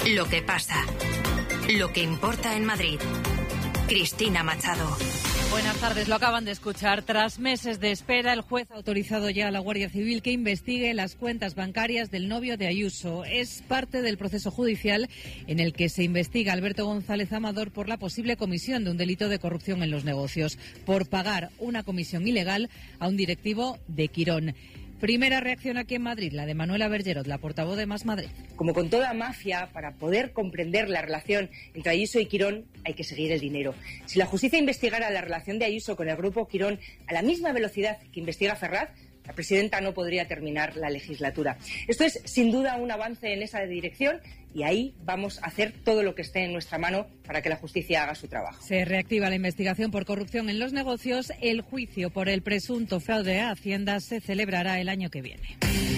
Lo que pasa. Lo que importa en Madrid. Cristina Machado. Buenas tardes, lo acaban de escuchar. Tras meses de espera, el juez ha autorizado ya a la Guardia Civil que investigue las cuentas bancarias del novio de Ayuso. Es parte del proceso judicial en el que se investiga a Alberto González Amador por la posible comisión de un delito de corrupción en los negocios, por pagar una comisión ilegal a un directivo de Quirón. Primera reacción aquí en Madrid, la de Manuela Bergerot, la portavoz de Más Madrid. Como con toda mafia, para poder comprender la relación entre Ayuso y Quirón hay que seguir el dinero. Si la justicia investigara la relación de Ayuso con el grupo Quirón a la misma velocidad que investiga Ferraz, la presidenta no podría terminar la legislatura. Esto es, sin duda, un avance en esa dirección y ahí vamos a hacer todo lo que esté en nuestra mano para que la justicia haga su trabajo. Se reactiva la investigación por corrupción en los negocios. El juicio por el presunto fraude a Hacienda se celebrará el año que viene.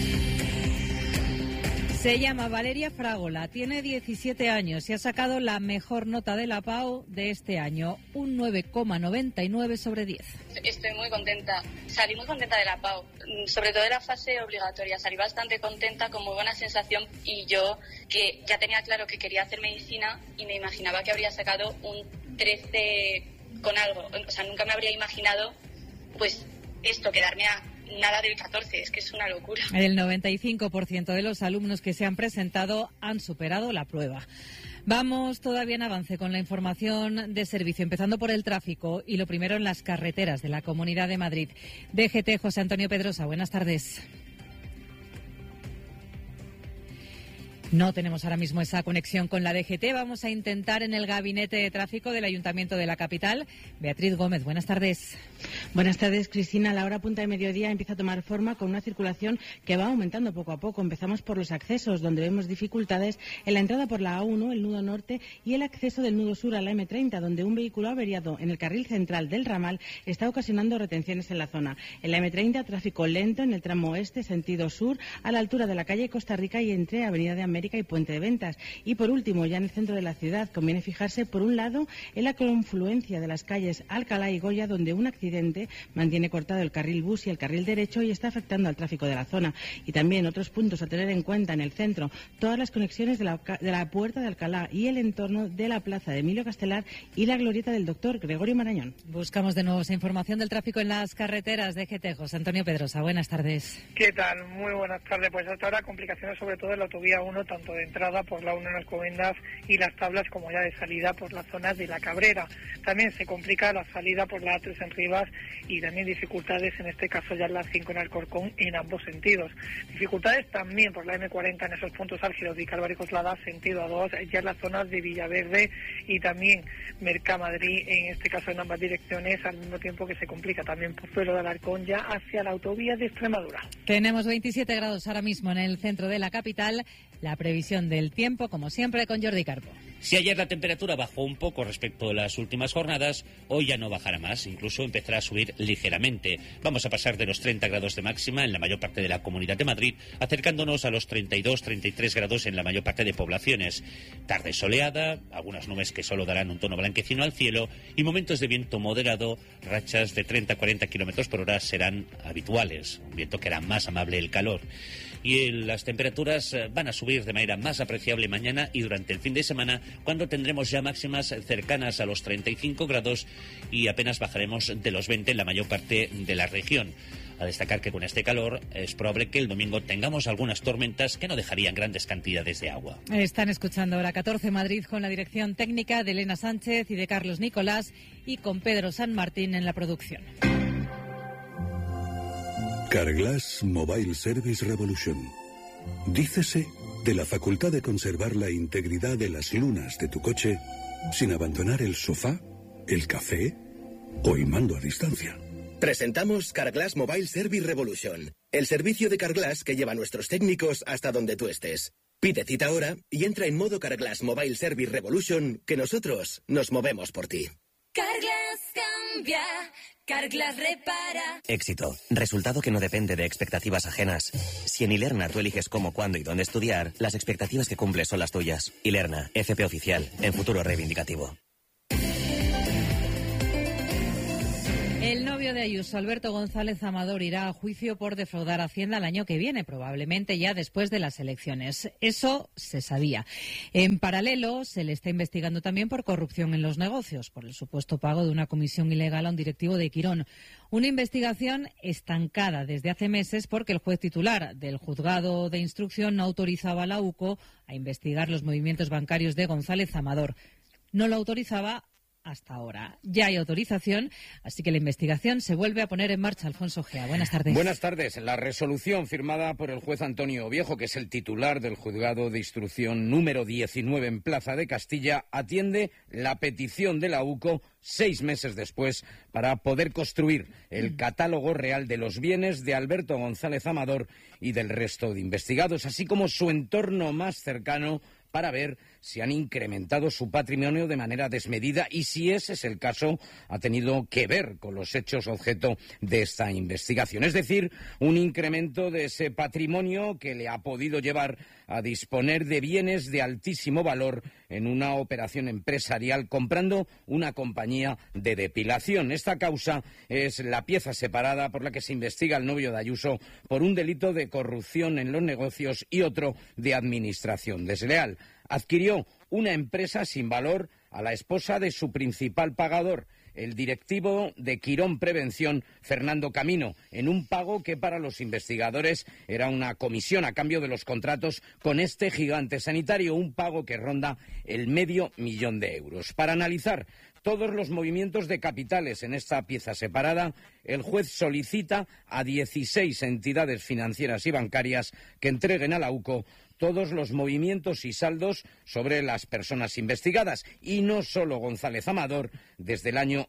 Se llama Valeria Fragola, tiene 17 años y ha sacado la mejor nota de la PAU de este año, un 9,99 sobre 10. Estoy muy contenta, salí muy contenta de la PAU, sobre todo de la fase obligatoria, salí bastante contenta, con muy buena sensación y yo que ya tenía claro que quería hacer medicina y me imaginaba que habría sacado un 13 con algo, o sea, nunca me habría imaginado pues esto, quedarme a nada del 14, es que es una locura. El 95% de los alumnos que se han presentado han superado la prueba. Vamos todavía en avance con la información de servicio, empezando por el tráfico y lo primero en las carreteras de la Comunidad de Madrid. DGT, José Antonio Pedrosa, buenas tardes. No tenemos ahora mismo esa conexión con la DGT. Vamos a intentar en el gabinete de tráfico del Ayuntamiento de la capital. Beatriz Gómez, buenas tardes. Buenas tardes, Cristina. La hora punta de mediodía empieza a tomar forma con una circulación que va aumentando poco a poco. Empezamos por los accesos, donde vemos dificultades en la entrada por la A1, el nudo norte, y el acceso del nudo sur a la M30, donde un vehículo averiado en el carril central del ramal está ocasionando retenciones en la zona. En la M30, tráfico lento en el tramo oeste, sentido sur, a la altura de la calle Costa Rica y entre Avenida de América y Puente de Ventas. Y por último, ya en el centro de la ciudad, conviene fijarse, por un lado, en la confluencia de las calles Alcalá y Goya, donde un accidente mantiene cortado el carril bus y el carril derecho y está afectando al tráfico de la zona. Y también otros puntos a tener en cuenta en el centro, todas las conexiones de la Puerta de Alcalá y el entorno de la Plaza de Emilio Castelar y la glorieta del Doctor Gregorio Marañón. Buscamos de nuevo esa información del tráfico en las carreteras de GT. José Antonio Pedrosa, buenas tardes. ¿Qué tal? Muy buenas tardes. Pues hasta ahora complicaciones sobre todo en la autovía 1, tanto de entrada por la 1 en Alcobendas y las Tablas como ya de salida por la zona de la Cabrera. También se complica la salida por la A3 en Rivas y también dificultades en este caso ya en la 5 en Alcorcón en ambos sentidos. Dificultades también por la M40 en esos puntos álgidos de Calvario y Coslada sentido A2 ya en las zonas de Villaverde y también Mercamadrid, en este caso en ambas direcciones, al mismo tiempo que se complica también por Pueblo de Alarcón ya hacia la autovía de Extremadura. Tenemos 27 grados ahora mismo en el centro de la capital. La previsión del tiempo, como siempre, con Jordi Carpo. Si ayer la temperatura bajó un poco respecto a las últimas jornadas, hoy ya no bajará más, incluso empezará a subir ligeramente. Vamos a pasar de los 30 grados de máxima en la mayor parte de la Comunidad de Madrid, acercándonos a los 32-33 grados en la mayor parte de poblaciones. Tarde soleada, algunas nubes que solo darán un tono blanquecino al cielo y momentos de viento moderado, rachas de 30-40 kilómetros por hora serán habituales, un viento que hará más amable el calor. Y las temperaturas van a subir de manera más apreciable mañana y durante el fin de semana, cuando tendremos ya máximas cercanas a los 35 grados y apenas bajaremos de los 20 en la mayor parte de la región. A destacar que con este calor es probable que el domingo tengamos algunas tormentas que no dejarían grandes cantidades de agua. Están escuchando ahora 14 Madrid con la dirección técnica de Elena Sánchez y de Carlos Nicolás y con Pedro San Martín en la producción. Carglass Mobile Service Revolution. Dícese de la facultad de conservar la integridad de las lunas de tu coche sin abandonar el sofá, el café o el mando a distancia. Presentamos Carglass Mobile Service Revolution, el servicio de Carglass que lleva a nuestros técnicos hasta donde tú estés. Pide cita ahora y entra en modo Carglass Mobile Service Revolution, que nosotros nos movemos por ti. Carglass cambia, Carglass repara. Éxito. Resultado que no depende de expectativas ajenas. Si en Ilerna tú eliges cómo, cuándo y dónde estudiar, las expectativas que cumples son las tuyas. Ilerna, FP oficial, en futuro reivindicativo. El novio de Ayuso, Alberto González Amador, irá a juicio por defraudar a Hacienda el año que viene, probablemente ya después de las elecciones. Eso se sabía. En paralelo, se le está investigando también por corrupción en los negocios, por el supuesto pago de una comisión ilegal a un directivo de Quirón. Una investigación estancada desde hace meses porque el juez titular del juzgado de instrucción no autorizaba a la UCO a investigar los movimientos bancarios de González Amador. No lo autorizaba hasta ahora. Ya hay autorización, así que la investigación se vuelve a poner en marcha. Alfonso Gea, buenas tardes. Buenas tardes. La resolución firmada por el juez Antonio Viejo, que es el titular del juzgado de instrucción número 19 en Plaza de Castilla, atiende la petición de la UCO 6 meses después para poder construir el catálogo real de los bienes de Alberto González Amador y del resto de investigados, así como su entorno más cercano, para ver si han incrementado su patrimonio de manera desmedida y, si ese es el caso, ha tenido que ver con los hechos objeto de esta investigación. Es decir, un incremento de ese patrimonio que le ha podido llevar a disponer de bienes de altísimo valor en una operación empresarial comprando una compañía de depilación. Esta causa es la pieza separada por la que se investiga al novio de Ayuso por un delito de corrupción en los negocios y otro de administración desleal. Adquirió una empresa sin valor a la esposa de su principal pagador, el directivo de Quirón Prevención, Fernando Camino, en un pago que para los investigadores era una comisión a cambio de los contratos con este gigante sanitario, un pago que ronda el $500.000 de euros. Para analizar todos los movimientos de capitales en esta pieza separada, el juez solicita a 16 entidades financieras y bancarias que entreguen a la UCO todos los movimientos y saldos sobre las personas investigadas, y no solo González Amador, desde el año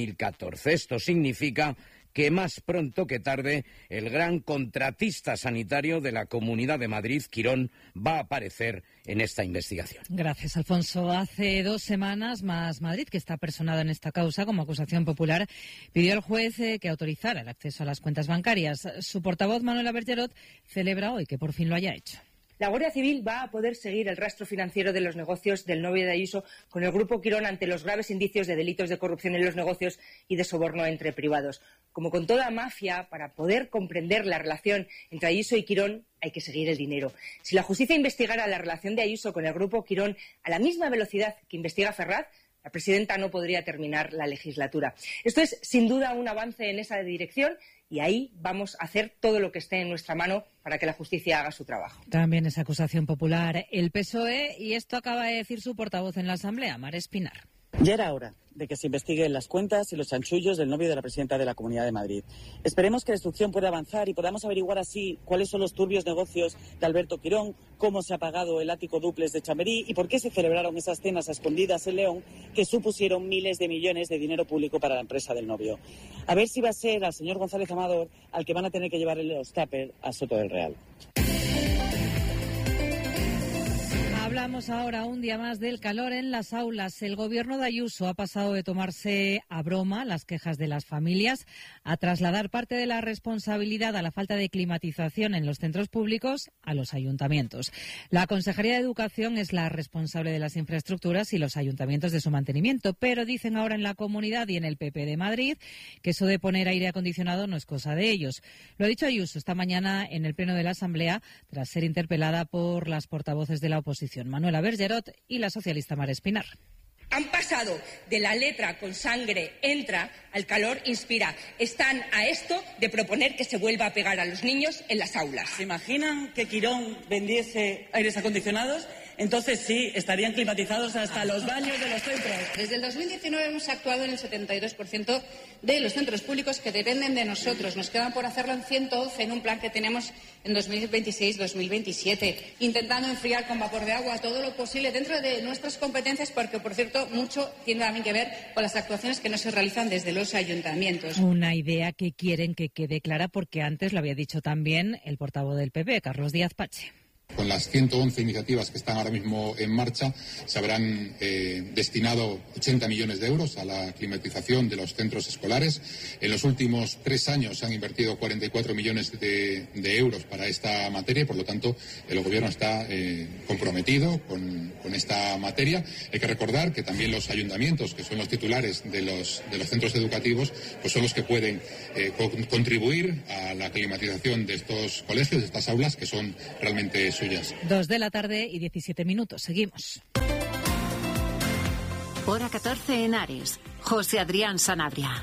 2014. Esto significa que más pronto que tarde el gran contratista sanitario de la Comunidad de Madrid, Quirón, va a aparecer en esta investigación. Gracias, Alfonso. Hace 2 semanas, Más Madrid, que está personado en esta causa como acusación popular, pidió al juez que autorizara el acceso a las cuentas bancarias. Su portavoz, Manuela Bergerot, celebra hoy que por fin lo haya hecho. La Guardia Civil va a poder seguir el rastro financiero de los negocios del novio de Ayuso con el Grupo Quirón ante los graves indicios de delitos de corrupción en los negocios y de soborno entre privados. Como con toda mafia, para poder comprender la relación entre Ayuso y Quirón hay que seguir el dinero. Si la justicia investigara la relación de Ayuso con el Grupo Quirón a la misma velocidad que investiga Ferraz, la presidenta no podría terminar la legislatura. Esto es, sin duda, un avance en esa dirección, y ahí vamos a hacer todo lo que esté en nuestra mano para que la justicia haga su trabajo. También es acusación popular el PSOE, y esto acaba de decir su portavoz en la Asamblea, Mar Espinar. Ya era hora de que se investiguen las cuentas y los chanchullos del novio de la presidenta de la Comunidad de Madrid. Esperemos que la instrucción pueda avanzar y podamos averiguar así cuáles son los turbios negocios de Alberto Quirón, cómo se ha pagado el ático dúplex de Chamberí y por qué se celebraron esas cenas a escondidas en León que supusieron miles de millones de dinero público para la empresa del novio. A ver si va a ser al señor González Amador al que van a tener que llevarle los tuppers a Soto del Real. Hablamos ahora un día más del calor en las aulas. El gobierno de Ayuso ha pasado de tomarse a broma las quejas de las familias a trasladar parte de la responsabilidad a la falta de climatización en los centros públicos a los ayuntamientos. La Consejería de Educación es la responsable de las infraestructuras y los ayuntamientos de su mantenimiento, pero dicen ahora en la Comunidad y en el PP de Madrid que eso de poner aire acondicionado no es cosa de ellos. Lo ha dicho Ayuso esta mañana en el Pleno de la Asamblea tras ser interpelada por las portavoces de la oposición, Manuela Bergerot y la socialista Mar Espinar. Han pasado de la letra con sangre entra al calor inspira. Están a esto de proponer que se vuelva a pegar a los niños en las aulas. ¿Se imaginan que Quirón vendiese aires acondicionados? Entonces sí, estarían climatizados hasta los baños de los centros. Desde el 2019 hemos actuado en el 72% de los centros públicos que dependen de nosotros. Nos quedan por hacerlo en 111 en un plan que tenemos en 2026-2027, intentando enfriar con vapor de agua todo lo posible dentro de nuestras competencias, porque, por cierto, mucho tiene también que ver con las actuaciones que no se realizan desde los ayuntamientos. Una idea que quieren que quede clara porque antes lo había dicho también el portavoz del PP, Carlos Díaz Pache. Con las 111 iniciativas que están ahora mismo en marcha, se habrán destinado 80 millones de euros a la climatización de los centros escolares. En los últimos 3 años se han invertido 44 millones de euros para esta materia y, por lo tanto, el Gobierno está comprometido con esta materia. Hay que recordar que también los ayuntamientos, que son los titulares de los centros educativos, pues son los que pueden contribuir a la climatización de estos colegios, de estas aulas, que son realmente suyas. 2:17 p.m. Seguimos. Hora 14 en Ares. José Adrián Sanabria.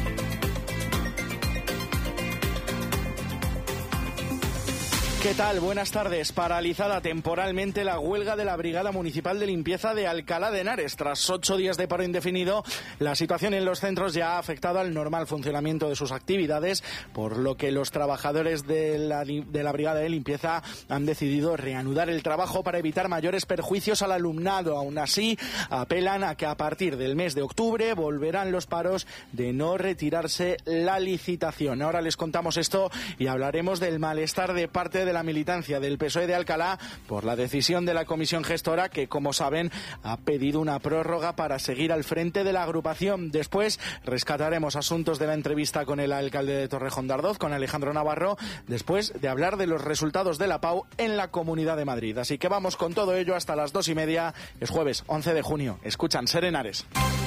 ¿Qué tal? Buenas tardes. Paralizada temporalmente la huelga de la Brigada Municipal de Limpieza de Alcalá de Henares. Tras 8 días de paro indefinido, la situación en los centros ya ha afectado al normal funcionamiento de sus actividades, por lo que los trabajadores de la Brigada de Limpieza han decidido reanudar el trabajo para evitar mayores perjuicios al alumnado. Aún así, apelan a que a partir del mes de octubre volverán los paros de no retirarse la licitación. Ahora les contamos esto y hablaremos del malestar de parte de la militancia del PSOE de Alcalá por la decisión de la comisión gestora que, como saben, ha pedido una prórroga para seguir al frente de la agrupación. Después rescataremos asuntos de la entrevista con el alcalde de Torrejón de Ardoz, con Alejandro Navarro, después de hablar de los resultados de la PAU en la Comunidad de Madrid. Así que vamos con todo ello hasta las 2:30. Es jueves 11 de junio. Escuchan Ser Henares.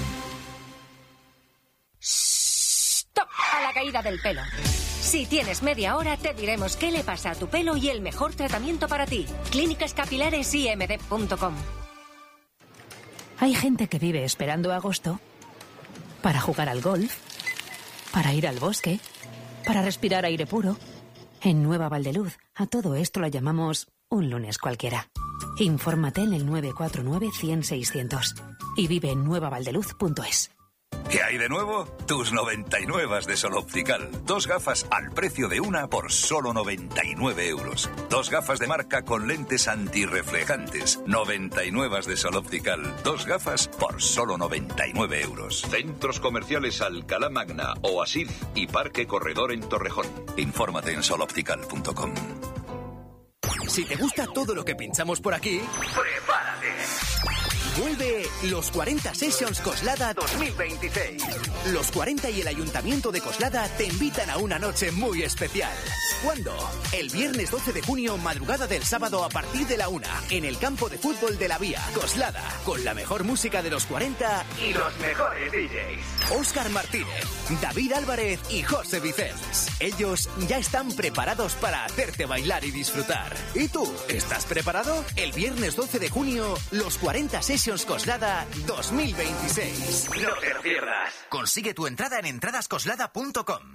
¡Stop! A la caída del pelo. Si tienes media hora, te diremos qué le pasa a tu pelo y el mejor tratamiento para ti. clínicascapilaresimd.com. Hay gente que vive esperando agosto para jugar al golf, para ir al bosque, para respirar aire puro. En Nueva Valdeluz, a todo esto lo llamamos un lunes cualquiera. Infórmate en el 949-100-600 y vive en nuevavaldeluz.es. ¿Qué hay de nuevo? Tus 99 de Sol Optical. 2 gafas al precio de una por solo 99 euros. 2 gafas de marca con lentes antirreflejantes. 99 de Sol Optical. 2 gafas por solo 99 euros. Centros comerciales Alcalá Magna, Oasis y Parque Corredor en Torrejón. Infórmate en soloptical.com. Si te gusta todo lo que pinchamos por aquí, prepárate. Vuelve los 40 Sessions Coslada 2026. Los 40 y el Ayuntamiento de Coslada te invitan a una noche muy especial. ¿Cuándo? El viernes 12 de junio, madrugada del sábado a partir de la 1, en el campo de fútbol de la Vía, Coslada, con la mejor música de los 40 y los mejores DJs. Óscar Martínez, David Álvarez y José Vicens. Ellos ya están preparados para hacerte bailar y disfrutar. ¿Y tú? ¿Estás preparado? El viernes 12 de junio, los 40 Sessions Coslada 2026. No te lo pierdas. Consigue tu entrada en entradascoslada.com.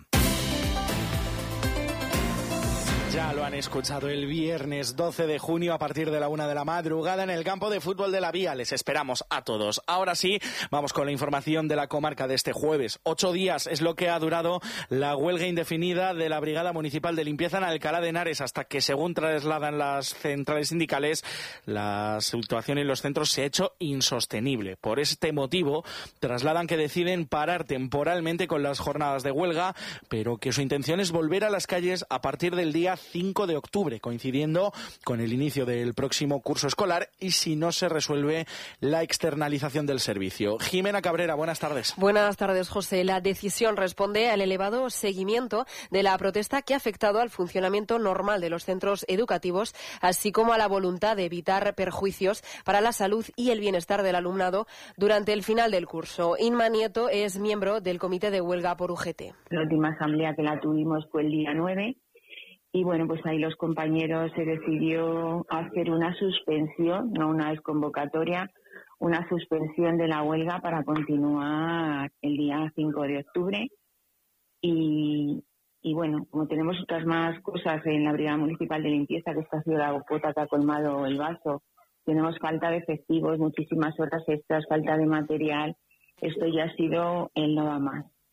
Ya lo han escuchado, el viernes 12 de junio a partir de la 1 de la madrugada en el campo de fútbol de la Vía. Les esperamos a todos. Ahora sí, vamos con la información de la comarca de este jueves. 8 días es lo que ha durado la huelga indefinida de la Brigada Municipal de Limpieza en Alcalá de Henares, hasta que, según trasladan las centrales sindicales, la situación en los centros se ha hecho insostenible. Por este motivo, trasladan que deciden parar temporalmente con las jornadas de huelga, pero que su intención es volver a las calles a partir del día 5 de octubre, coincidiendo con el inicio del próximo curso escolar y si no se resuelve la externalización del servicio. Jimena Cabrera, buenas tardes. Buenas tardes, José. La decisión responde al elevado seguimiento de la protesta que ha afectado al funcionamiento normal de los centros educativos, así como a la voluntad de evitar perjuicios para la salud y el bienestar del alumnado durante el final del curso. Inma Nieto es miembro del Comité de Huelga por UGT. La última asamblea que la tuvimos fue el día 9. Y bueno, pues ahí los compañeros se decidió hacer una suspensión, no una desconvocatoria, una suspensión de la huelga para continuar el día 5 de octubre. Y bueno, como tenemos otras más cosas en la Brigada Municipal de Limpieza, que esta ha sido la gota que ha colmado el vaso, tenemos falta de efectivos, muchísimas horas extras, falta de material, esto ya ha sido el no va más.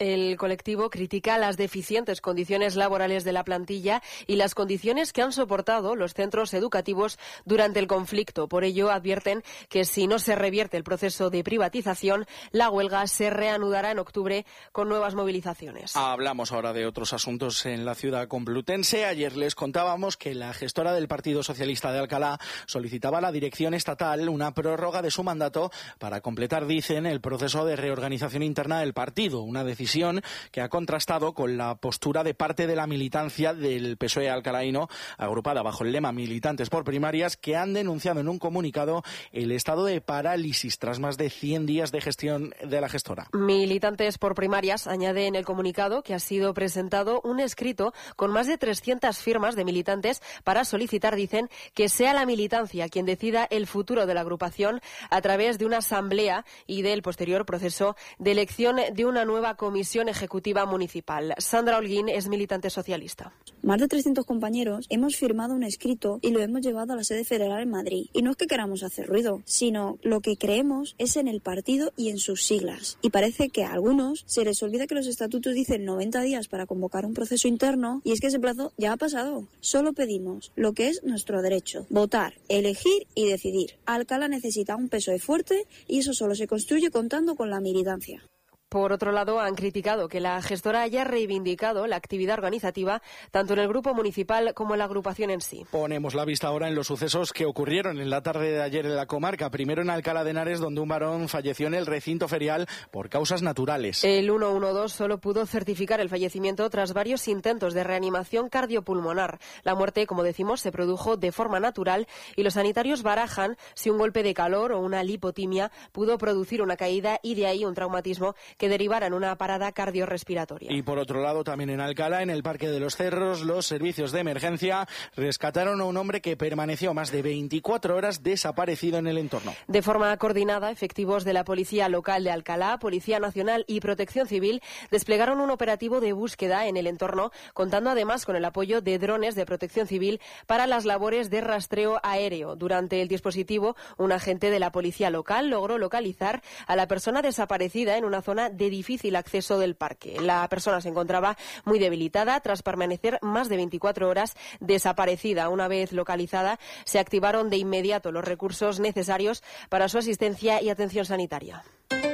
El colectivo critica las deficientes condiciones laborales de la plantilla y las condiciones que han soportado los centros educativos durante el conflicto. Por ello, advierten que si no se revierte el proceso de privatización, la huelga se reanudará en octubre con nuevas movilizaciones. Hablamos ahora de otros asuntos en la ciudad complutense. Ayer les contábamos que la gestora del Partido Socialista de Alcalá solicitaba a la dirección estatal una prórroga de su mandato para completar, dicen, el proceso de reorganización interna del partido. Una decisión que ha contrastado con la postura de parte de la militancia del PSOE alcalaíno, agrupada bajo el lema Militantes por Primarias, que han denunciado en un comunicado el estado de parálisis tras más de 100 días de gestión de la gestora. Militantes por Primarias añade en el comunicado que ha sido presentado un escrito con más de 300 firmas de militantes para solicitar, dicen, que sea la militancia quien decida el futuro de la agrupación a través de una asamblea y del posterior proceso de elección de una nueva comisión ejecutiva municipal. Sandra Holguín es militante socialista. Más de 300 compañeros hemos firmado un escrito y lo hemos llevado a la sede federal en Madrid. Y no es que queramos hacer ruido, sino lo que creemos es en el partido y en sus siglas. Y parece que a algunos se les olvida que los estatutos dicen 90 días para convocar un proceso interno y es que ese plazo ya ha pasado. Solo pedimos lo que es nuestro derecho: votar, elegir y decidir. Alcalá necesita un PSOE fuerte y eso solo se construye contando con la militancia. Por otro lado, han criticado que la gestora haya reivindicado la actividad organizativa tanto en el grupo municipal como en la agrupación en sí. Ponemos la vista ahora en los sucesos que ocurrieron en la tarde de ayer en la comarca. Primero en Alcalá de Henares, donde un varón falleció en el recinto ferial por causas naturales. El 112 solo pudo certificar el fallecimiento tras varios intentos de reanimación cardiopulmonar. La muerte, como decimos, se produjo de forma natural y los sanitarios barajan si un golpe de calor o una lipotimia pudo producir una caída y de ahí un traumatismo que derivara en una parada cardiorrespiratoria. Y por otro lado, también en Alcalá, en el Parque de los Cerros, los servicios de emergencia rescataron a un hombre que permaneció más de 24 horas desaparecido en el entorno. De forma coordinada, efectivos de la Policía Local de Alcalá, Policía Nacional y Protección Civil desplegaron un operativo de búsqueda en el entorno, contando además con el apoyo de drones de Protección Civil para las labores de rastreo aéreo. Durante el dispositivo, un agente de la Policía Local logró localizar a la persona desaparecida en una zona de difícil acceso del parque. La persona se encontraba muy debilitada tras permanecer más de 24 horas desaparecida. Una vez localizada, se activaron de inmediato los recursos necesarios para su asistencia y atención sanitaria.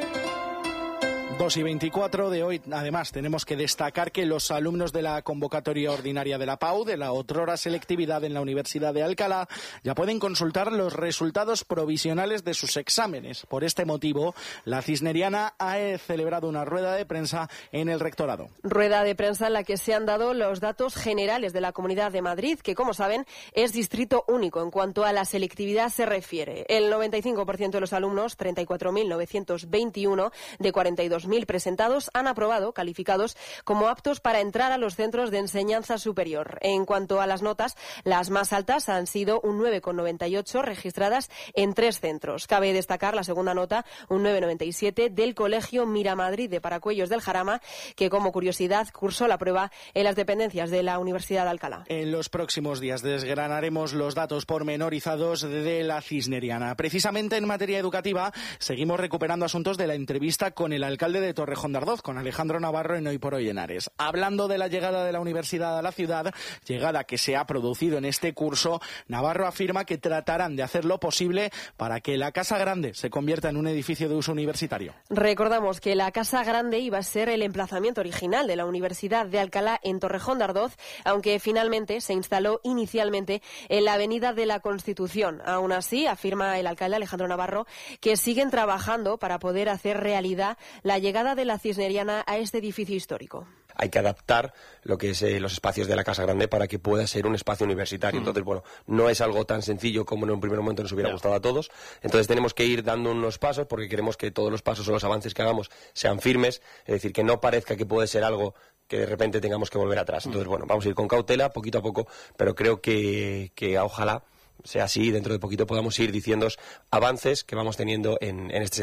2:24 de hoy. Además, tenemos que destacar que los alumnos de la convocatoria ordinaria de la PAU, de la otrora selectividad en la Universidad de Alcalá, ya pueden consultar los resultados provisionales de sus exámenes. Por este motivo, la Cisneriana ha celebrado una rueda de prensa en el rectorado. Rueda de prensa en la que se han dado los datos generales de la Comunidad de Madrid, que, como saben, es distrito único en cuanto a la selectividad se refiere. El 95% de los alumnos, 34.921 de 42.000 presentados, han aprobado, calificados como aptos para entrar a los centros de enseñanza superior. En cuanto a las notas, las más altas han sido un 9,98 registradas en 3 centros. Cabe destacar la segunda nota, un 9,97 del Colegio Miramadrid de Paracuellos del Jarama, que como curiosidad cursó la prueba en las dependencias de la Universidad de Alcalá. En los próximos días desgranaremos los datos pormenorizados de la Cisneriana. Precisamente en materia educativa seguimos recuperando asuntos de la entrevista con el alcalde de Torrejón de Ardoz, con Alejandro Navarro, en Hoy por Hoy Henares. Hablando de la llegada de la universidad a la ciudad, llegada que se ha producido en este curso, Navarro afirma que tratarán de hacer lo posible para que la Casa Grande se convierta en un edificio de uso universitario. Recordamos que la Casa Grande iba a ser el emplazamiento original de la Universidad de Alcalá en Torrejón de Ardoz, aunque finalmente se instaló inicialmente en la Avenida de la Constitución. Aún así, afirma el alcalde Alejandro Navarro que siguen trabajando para poder hacer realidad la llegada de la Cisneriana a este edificio histórico. Hay que adaptar lo que es los espacios de la Casa Grande para que pueda ser un espacio universitario. Entonces, bueno, no es algo tan sencillo como en un primer momento nos hubiera gustado a todos. Entonces tenemos que ir dando unos pasos porque queremos que todos los pasos o los avances que hagamos sean firmes, es decir, que no parezca que puede ser algo que de repente tengamos que volver atrás. Entonces, bueno, vamos a ir con cautela, poquito a poco, pero creo que ojalá sea así y dentro de poquito podamos ir diciendo avances que vamos teniendo en este sentido.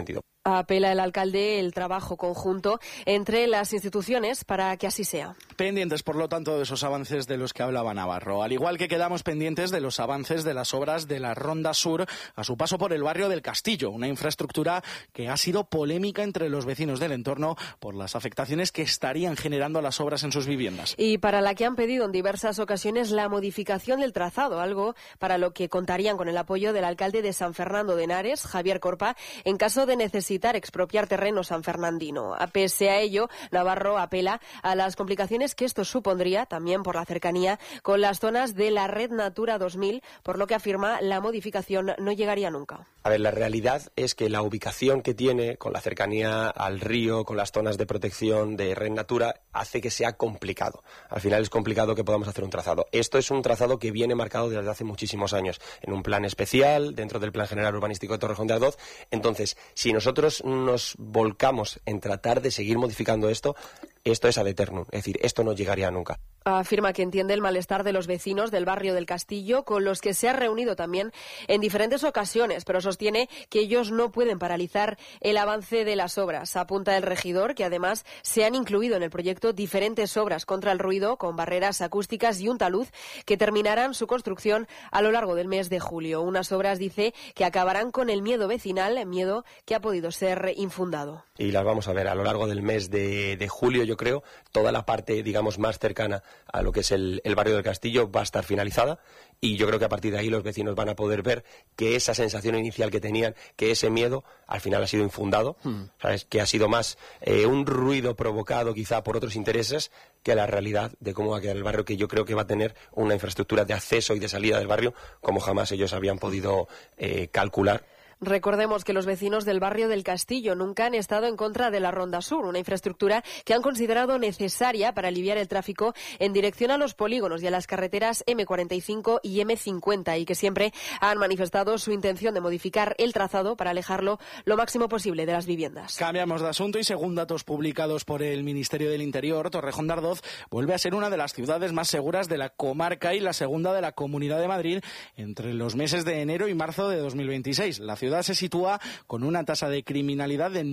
Apela el alcalde el trabajo conjunto entre las instituciones para que así sea. Pendientes, por lo tanto, de esos avances de los que hablaba Navarro. Al igual que quedamos pendientes de los avances de las obras de la Ronda Sur a su paso por el barrio del Castillo, una infraestructura que ha sido polémica entre los vecinos del entorno por las afectaciones que estarían generando las obras en sus viviendas. Y para la que han pedido en diversas ocasiones la modificación del trazado, algo para lo que contarían con el apoyo del alcalde de San Fernando de Henares, Javier Corpa, en caso de necesitar expropiar terreno sanfernandino. Pese a ello, Navarro apela a las complicaciones que esto supondría, también por la cercanía, con las zonas de la Red Natura 2000, por lo que afirma la modificación no llegaría nunca. A ver, la realidad es que la ubicación que tiene, con la cercanía al río, con las zonas de protección de Red Natura, hace que sea complicado. Al final es complicado que podamos hacer un trazado. Esto es un trazado que viene marcado desde hace muchísimos años, en un plan especial, dentro del Plan General Urbanístico de Torrejón de Ardoz. Entonces, si nosotros nos volcamos en tratar de seguir modificando esto es ad eternum, es decir, esto no llegaría nunca. Afirma que entiende el malestar de los vecinos del barrio del Castillo, con los que se ha reunido también en diferentes ocasiones, pero sostiene que ellos no pueden paralizar el avance de las obras. Apunta el regidor que además se han incluido en el proyecto diferentes obras contra el ruido, con barreras acústicas y un talud, que terminarán su construcción a lo largo del mes de julio. Unas obras, dice, que acabarán con el miedo vecinal, miedo que ha podido ser infundado. Y las vamos a ver a lo largo del mes de julio, yo creo, toda la parte, digamos, más cercana a lo que es el barrio del Castillo va a estar finalizada, y yo creo que a partir de ahí los vecinos van a poder ver que esa sensación inicial que tenían, que ese miedo al final ha sido infundado, ¿sabes? Que ha sido más un ruido provocado quizá por otros intereses que la realidad de cómo va a quedar el barrio, que yo creo que va a tener una infraestructura de acceso y de salida del barrio como jamás ellos habían podido calcular. Recordemos que los vecinos del barrio del Castillo nunca han estado en contra de la Ronda Sur, una infraestructura que han considerado necesaria para aliviar el tráfico en dirección a los polígonos y a las carreteras M45 y M50, y que siempre han manifestado su intención de modificar el trazado para alejarlo lo máximo posible de las viviendas. Cambiamos de asunto y según datos publicados por el Ministerio del Interior, Torrejón de Ardoz vuelve a ser una de las ciudades más seguras de la comarca y la segunda de la Comunidad de Madrid entre los meses de enero y marzo de 2026. La ciudad se sitúa con una tasa de criminalidad de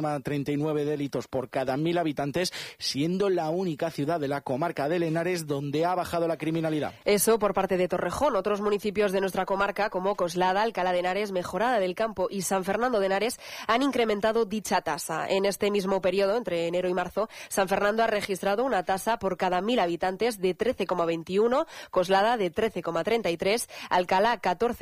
9,39 delitos por cada 1.000 habitantes, siendo la única ciudad de la comarca de Henares donde ha bajado la criminalidad. Eso por parte de Torrejón. Otros municipios de nuestra comarca, como Coslada, Alcalá de Henares, Mejorada del Campo y San Fernando de Henares, han incrementado dicha tasa. En este mismo periodo, entre enero y marzo, San Fernando ha registrado una tasa por cada 1.000 habitantes de 13,21, Coslada de 13,33, Alcalá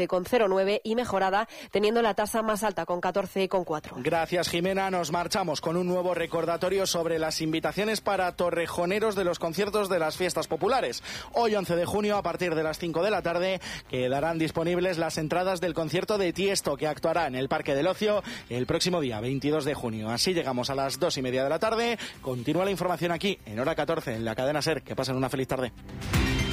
14,09 y Mejorada teniendo la tasa más alta con 14,4. Gracias, Jimena. Nos marchamos con un nuevo recordatorio sobre las invitaciones para torrejoneros de los conciertos de las fiestas populares. Hoy, 11 de junio, a partir de las 5 de la tarde, quedarán disponibles las entradas del concierto de Tiesto, que actuará en el Parque del Ocio el próximo día 22 de junio. Así llegamos a las 2:30 de la tarde. Continúa la información aquí en Hora 14 en la cadena SER. Que pasen una feliz tarde.